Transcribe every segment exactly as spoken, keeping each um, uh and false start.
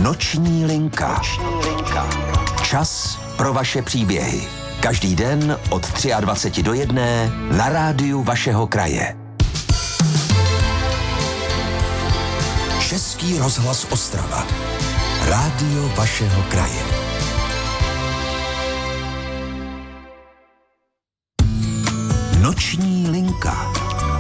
Noční linka. Noční linka. Čas pro vaše příběhy. Každý den od dvacet tři do jedné na rádiu vašeho kraje. Český rozhlas Ostrava. Rádio vašeho kraje. Noční linka.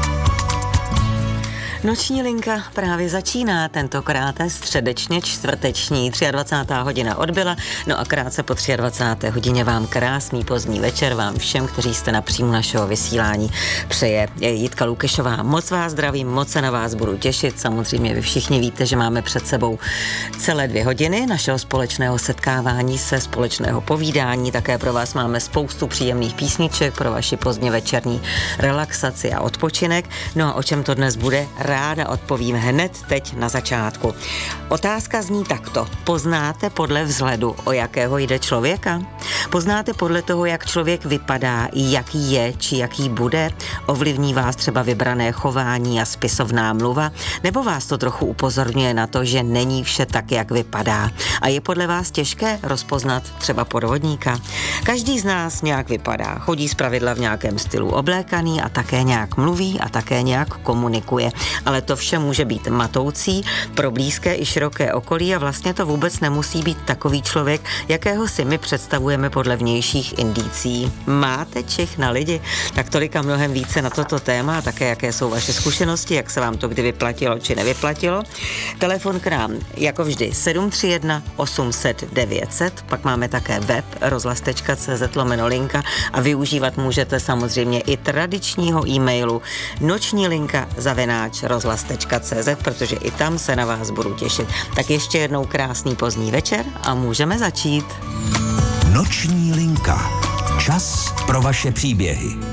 Noční linka právě začíná, tentokrát středečně čtvrteční, dvacátá třetí hodina odbyla, no a krátce po dvacáté třetí hodině vám krásný pozdní večer, vám všem, kteří jste na příjmu našeho vysílání, přeje Jitka Lukešová. Moc vás zdravím, moc se na vás budu těšit, samozřejmě vy všichni víte, že máme před sebou celé dvě hodiny našeho společného setkávání se, společného povídání, také pro vás máme spoustu příjemných písniček, pro vaši pozdně večerní relaxaci a odpočinek, no a o čem to dnes bude? Ráda odpovím hned teď na začátku. Otázka zní takto. Poznáte podle vzhledu, o jakého jde člověka? Poznáte podle toho, jak člověk vypadá, jaký je, či jaký bude? Ovlivní vás třeba vybrané chování a spisovná mluva? Nebo vás to trochu upozorňuje na to, že není vše tak, jak vypadá? A je podle vás těžké rozpoznat třeba podvodníka? Každý z nás nějak vypadá. Chodí zpravidla v nějakém stylu oblékaný a také nějak mluví a také nějak komunikuje. Ale to vše může být matoucí pro blízké i široké okolí a vlastně to vůbec nemusí být takový člověk, jakého si my představujeme podle vnějších indicí. Máte čich na lidi? Tak tolik a mnohem více na toto téma a také jaké jsou vaše zkušenosti, jak se vám to kdy vyplatilo či nevyplatilo. Telefon k nám jako vždy sedm tři jedna osm set devět set, pak máme také web rozhlas tečka cé zet lomeno linka a využívat můžete samozřejmě i tradičního e-mailu noční linka zavináč rozhlas tečka cé zet, protože i tam se na vás budu těšit. Tak ještě jednou krásný pozdní večer a můžeme začít. Noční linka. Čas pro vaše příběhy.